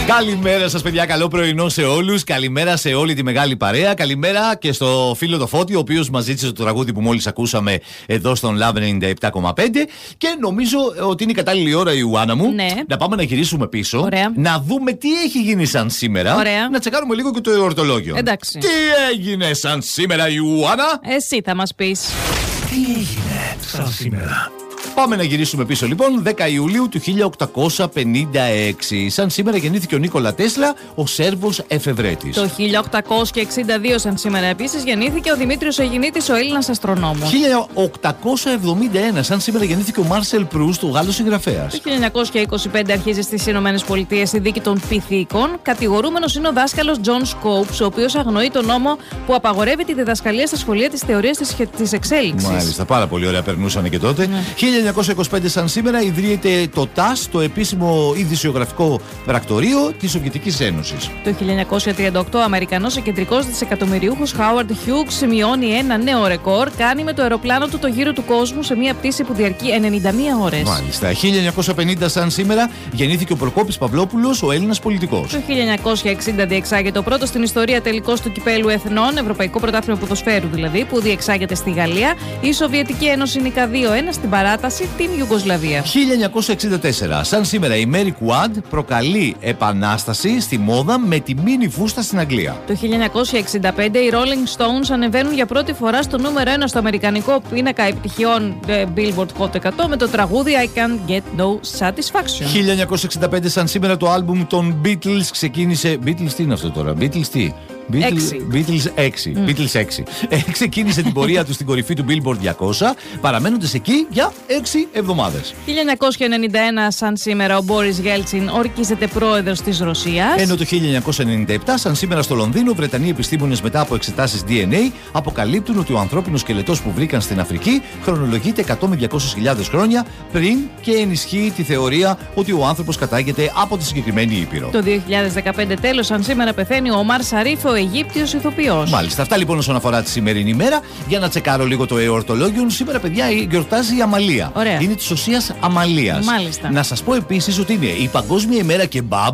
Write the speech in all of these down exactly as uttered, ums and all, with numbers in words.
Καλημέρα σας, παιδιά. Καλό πρωινό σε όλους. Καλημέρα σε όλη τη μεγάλη παρέα. Καλημέρα και στο φίλο το Φώτη, ο οποίος μας ζήτησε το τραγούδι που μόλις ακούσαμε εδώ στον Love ενενήντα επτά κόμμα πέντε. Και νομίζω ότι είναι η κατάλληλη ώρα, η Ιουάννα μου, ναι, να πάμε να γυρίσουμε πίσω. Ωραία. Να δούμε τι έχει γίνει σαν σήμερα. Ωραία. Να τσεκάρουμε λίγο και το εορτολόγιο. Εντάξει. Τι έγινε σαν σήμερα, Ιουάννα? Εσύ θα μας πεις. Τι έγινε σαν σήμερα? Πάμε να γυρίσουμε πίσω λοιπόν. δέκα Ιουλίου του χίλια οκτακόσια πενήντα έξι. Σαν σήμερα γεννήθηκε ο Νίκολα Τέσλα, ο Σέρβος εφευρέτης. Το χίλια οκτακόσια εξήντα δύο, σαν σήμερα επίσης, γεννήθηκε ο Δημήτριος Αιγινήτης, ο Έλληνας αστρονόμος. χίλια οκτακόσια εβδομήντα ένα, σαν σήμερα γεννήθηκε ο Μάρσελ Προύστ, ο Γάλλος συγγραφέας. Το χίλια εννιακόσια είκοσι πέντε αρχίζει στις Ηνωμένες Πολιτείες η δίκη των Πυθίκων. Κατηγορούμενος είναι ο δάσκαλος Τζον Σκόουπς, ο οποίος αγνοεί τον νόμο που απαγορεύει τη διδασκαλία στα σχολεία της θεωρίας της εξέλιξης. Μάλιστα, πάρα πολύ ωραία περνούσαν και τότε. Ναι. χίλια εννιακόσια είκοσι πέντε, σαν σήμερα, ιδρύεται το ΤΑΣ, το επίσημο ειδησιογραφικό πρακτορείο της Σοβιετικής Ένωσης. Το χίλια εννιακόσια τριάντα οκτώ, ο Αμερικανός εκεντρικός δισεκατομμυριούχος Χάουαρντ Χιούγκ σημειώνει ένα νέο ρεκόρ. Κάνει με το αεροπλάνο του το γύρο του κόσμου σε μια πτήση που διαρκεί ενενήντα μία ώρες. Μάλιστα. χίλια εννιακόσια πενήντα, σαν σήμερα, γεννήθηκε ο Προκόπης Παυλόπουλος, ο Έλληνας πολιτικός. Το χίλια εννιακόσια εξήντα διεξάγεται ο πρώτος στην ιστορία τελικός του Κυπέλλου Εθνών, Ευρωπαϊκό Πρωτάθλημα Ποδοσφαίρου δηλαδή, που διεξάγεται στη Γαλλία. Η Σοβιετική Ένωση νικά δύο ένα στην παράταση την Ιουγκοσλαβία. χίλια εννιακόσια εξήντα τέσσερα, σαν σήμερα, η Mary Quad προκαλεί επανάσταση στη μόδα με τη μίνι φούστα στην Αγγλία. Το χίλια εννιακόσια εξήντα πέντε, οι Rolling Stones ανεβαίνουν για πρώτη φορά στο νούμερο ένα στο αμερικανικό πίνακα επιτυχιών ε, Billboard Hot εκατό με το τραγούδι I Can't Get No Satisfaction. χίλια εννιακόσια εξήντα πέντε, σαν σήμερα, το άλμπουμ των Beatles ξεκίνησε. Beatles τι είναι αυτό τώρα? Beatles τι? Έξι. Beatles έξι. Mm. Beatles έξι. Ε, ξεκίνησε την πορεία του στην κορυφή του Billboard διακόσια, παραμένοντας εκεί για έξι εβδομάδες. χίλια εννιακόσια ενενήντα ένα, σαν σήμερα, ο Μπόρις Γέλτσιν ορκίζεται πρόεδρος της Ρωσίας. Ενώ το χίλια εννιακόσια ενενήντα επτά, σαν σήμερα, στο Λονδίνο, Βρετανοί επιστήμονες μετά από εξετάσεις ντι εν έι αποκαλύπτουν ότι ο ανθρώπινος σκελετός που βρήκαν στην Αφρική χρονολογείται εκατό με διακόσιες χιλιάδες χρόνια πριν και ενισχύει τη θεωρία ότι ο άνθρωπος κατάγεται από τη συγκεκριμένη ήπειρο. Το δύο χιλιάδες δεκαπέντε, τέλος, σαν σήμερα, πεθαίνει ο Ομάρ Σαρίφ, ο Αιγύπτιος ηθοποιός. Μάλιστα. Αυτά λοιπόν όσον αφορά τη σημερινή ημέρα. Για να τσεκάρω λίγο το εορτολόγιο. Σήμερα, παιδιά, γιορτάζει η Αμαλία. Ωραία. Είναι της οσίας Αμαλίας. Μάλιστα. Να σας πω επίσης ότι είναι η Παγκόσμια ημέρα κεμπάμπ.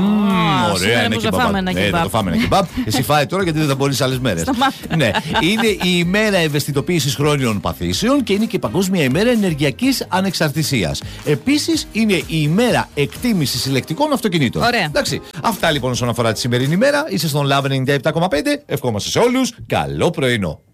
Μμμ, ωραία, είναι κεμπάμπ. Φάμε ένα ναι, κεμπάμπ. θα το φάμε ένα κεμπάμπ. Εσύ φάε τώρα γιατί δεν θα μπορείς άλλες μέρες. Ναι. Είναι η ημέρα ευαισθητοποίησης χρόνιων παθήσεων και είναι και η Παγκόσμια ημέρα ενεργειακής ανεξαρτησίας. Επίσης είναι η ημέρα εκτίμησης ηλεκτρικών αυτοκινήτων. Ωραία. Εντάξει. Αυτά λοιπόν όσον αφορά τη σημερινή ημέρα. Είσαι στον Love ενενήντα επτά κόμμα πέντε. Ευχόμαστε σε όλους καλό πρωινό.